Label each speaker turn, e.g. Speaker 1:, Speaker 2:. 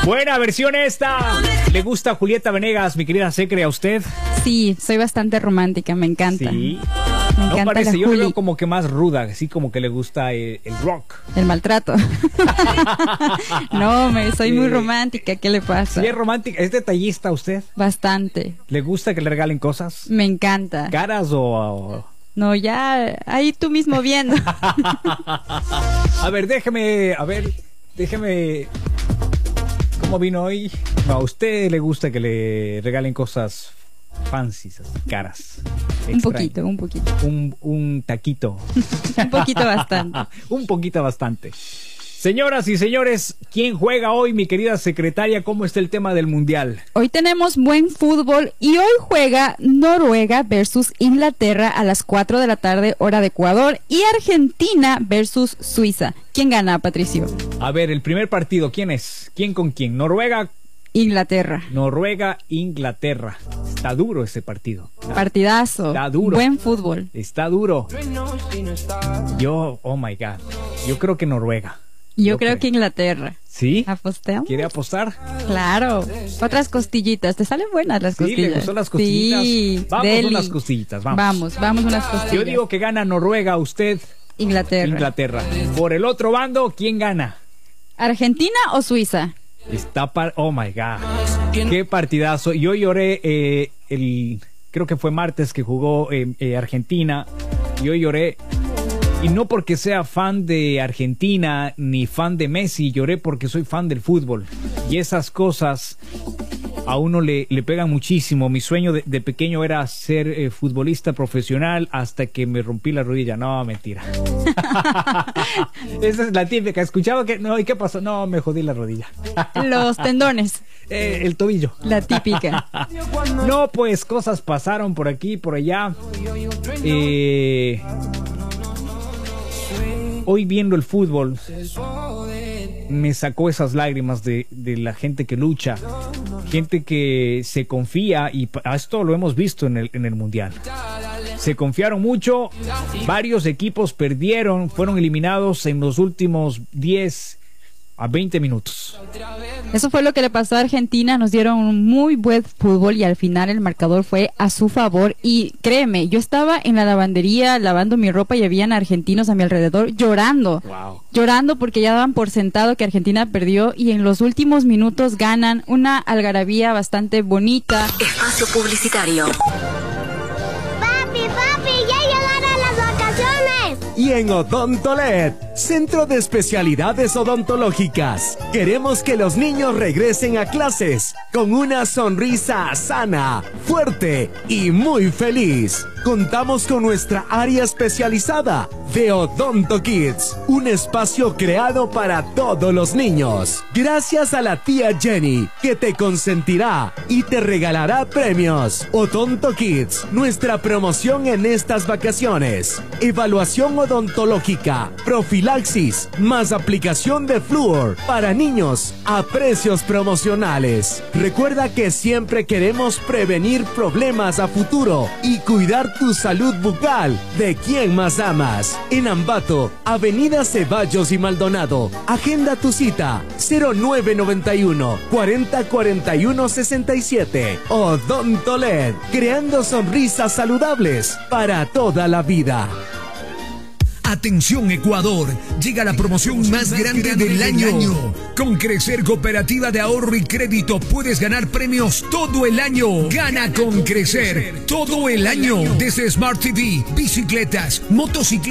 Speaker 1: Buena versión esta. ¿Le gusta a Julieta Venegas, mi querida Secre, a usted?
Speaker 2: Sí, soy bastante romántica, me encanta.
Speaker 1: Sí.
Speaker 2: Me encanta
Speaker 1: No parece,
Speaker 2: la
Speaker 1: yo lo
Speaker 2: Juli.
Speaker 1: veo como que más ruda, así como que le gusta el rock.
Speaker 2: El maltrato. No, soy muy romántica, ¿qué le pasa?
Speaker 1: Sí, es romántica, es detallista usted.
Speaker 2: Bastante.
Speaker 1: ¿Le gusta que le regalen cosas?
Speaker 2: Me encanta.
Speaker 1: ¿Caras o...?
Speaker 2: No, ya, ahí tú mismo viendo.
Speaker 1: A ver, déjeme... ¿Cómo vino hoy? No, a usted le gusta que le regalen cosas fancies, así, caras.
Speaker 2: Un poquito.
Speaker 1: Un taquito.
Speaker 2: Un poquito bastante.
Speaker 1: Un poquito bastante. Señoras y señores, ¿quién juega hoy, mi querida secretaria? ¿Cómo está el tema del mundial?
Speaker 2: Hoy tenemos buen fútbol y hoy juega Noruega versus Inglaterra a las 4 de la tarde, hora de Ecuador, y Argentina versus Suiza. ¿Quién gana, Patricio?
Speaker 1: A ver, el primer partido, ¿quién es? ¿Quién con quién?
Speaker 2: Inglaterra.
Speaker 1: Inglaterra. Está duro ese partido.
Speaker 2: Partidazo.
Speaker 1: Está duro.
Speaker 2: Buen fútbol.
Speaker 1: Está duro. Oh my God. Yo creo que Noruega.
Speaker 2: Yo creo que Inglaterra.
Speaker 1: ¿Sí?
Speaker 2: ¿Apostemos?
Speaker 1: ¿Quiere apostar?
Speaker 2: Claro. Otras costillitas. ¿Te salen buenas las costillas?
Speaker 1: Sí, le gustó las costillitas.
Speaker 2: Sí,
Speaker 1: vamos
Speaker 2: deli.
Speaker 1: unas costillitas, vamos.
Speaker 2: Vamos unas costillas.
Speaker 1: Yo digo que gana Noruega, usted.
Speaker 2: Inglaterra.
Speaker 1: Por el otro bando, ¿quién gana?
Speaker 2: ¿Argentina o Suiza?
Speaker 1: Oh my God. Qué partidazo. Yo lloré creo que fue martes que jugó Argentina. Yo lloré. Y no porque sea fan de Argentina ni fan de Messi, lloré porque soy fan del fútbol. Y esas cosas a uno le pegan muchísimo. Mi sueño de pequeño era ser futbolista profesional hasta que me rompí la rodilla. No, mentira. Esa es la típica. Escuchaba que no, ¿y qué pasó? No, me jodí la rodilla.
Speaker 2: Los tendones.
Speaker 1: El tobillo.
Speaker 2: La típica.
Speaker 1: No, pues cosas pasaron por aquí, por allá. Hoy viendo el fútbol me sacó esas lágrimas de la gente que lucha, gente que se confía, y esto lo hemos visto en el mundial. Se confiaron mucho, varios equipos perdieron, fueron eliminados en los últimos 10 a 20 minutos.
Speaker 2: Eso fue lo que le pasó a Argentina. Nos dieron un muy buen fútbol y al final el marcador fue a su favor. Y créeme, yo estaba en la lavandería lavando mi ropa y habían argentinos a mi alrededor llorando.
Speaker 1: Wow.
Speaker 2: Llorando porque ya daban por sentado que Argentina perdió y en los últimos minutos ganan. Una algarabía bastante bonita.
Speaker 3: Espacio publicitario.
Speaker 4: Y en Odontolet, Centro de Especialidades Odontológicas, queremos que los niños regresen a clases con una sonrisa sana, fuerte y muy feliz. Contamos con nuestra área especializada de Odonto Kids, un espacio creado para todos los niños. Gracias a la tía Jenny, que te consentirá y te regalará premios. Odonto Kids, nuestra promoción en estas vacaciones. Evaluación odontológica, profilaxis, más aplicación de flúor para niños a precios promocionales. Recuerda que siempre queremos prevenir problemas a futuro y cuidar tu salud bucal de quien más amas. En Ambato, Avenida Ceballos y Maldonado. Agenda tu cita 0991 40 41 67. Odontolet, creando sonrisas saludables para toda la vida.
Speaker 5: Atención Ecuador, llega la promoción más grande del año. Con Crecer Cooperativa de Ahorro y Crédito puedes ganar premios todo el año. Gana con Crecer todo el año. Desde Smart TV, bicicletas, motocicletas.